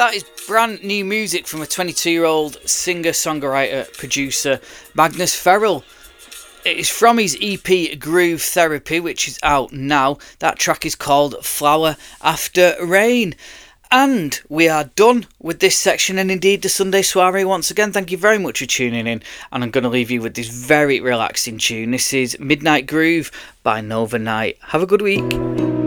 That is brand new music from a 22-year-old singer, songwriter, producer, Magnus Ferrell. It is from his EP Groove Therapy, which is out now. That track is called Flower After Rain. And we are done with this section and indeed the Sunday soiree once again. Thank you very much for tuning in, and I'm going to leave you with this very relaxing tune. This is Midnight Groove by Nova Night. Have a good week.